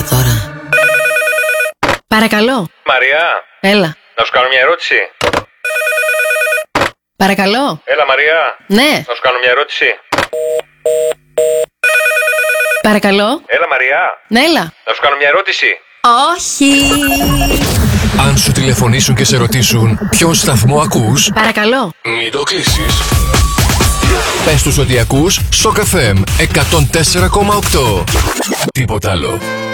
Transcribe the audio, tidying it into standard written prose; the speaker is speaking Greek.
και τώρα. Παρακαλώ. Μαριά. Έλα. Να σου κάνω μια ερώτηση. Παρακαλώ. Έλα Μαριά. Ναι. Να σου κάνω μια ερώτηση. Παρακαλώ. Έλα Μαριά. Ναι, έλα. Να σου κάνω μια ερώτηση. Όχι. Αν σου τηλεφωνήσουν και σε ρωτήσουν ποιον σταθμό ακούς, Παρακαλώ. μην το κλείσεις. Πες τους ότι ακούς Shock FM 104,8. Τίποτα άλλο.